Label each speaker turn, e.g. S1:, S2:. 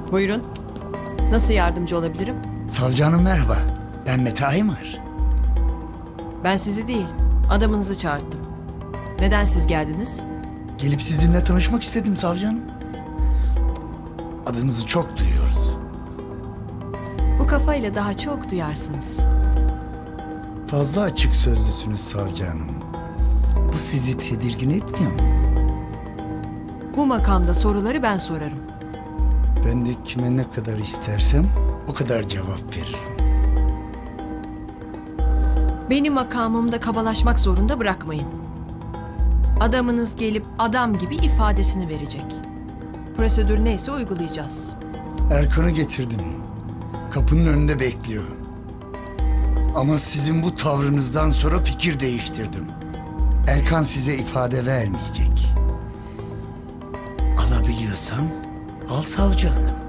S1: Buyurun. Nasıl yardımcı olabilirim?
S2: Savcı hanım merhaba. Ben Mete Aymar.
S1: Ben sizi değil, adamınızı çağırttım. Neden siz geldiniz?
S2: Gelip sizinle tanışmak istedim savcı hanım. Adınızı çok duyuyoruz.
S1: Bu kafayla daha çok duyarsınız.
S2: Fazla açık sözlüsünüz savcı hanım. Bu sizi tedirgin etmiyor mu?
S1: Bu makamda soruları ben sorarım.
S2: Ben de kime ne kadar istersem o kadar cevap veririm.
S1: Beni makamımda kabalaşmak zorunda bırakmayın. Adamınız gelip adam gibi ifadesini verecek. Prosedür neyse uygulayacağız.
S2: Erkan'ı getirdim. Kapının önünde bekliyor. Ama sizin bu tavrınızdan sonra fikir değiştirdim. Erkan size ifade vermeyecek. Alabiliyorsan al savcı hanım.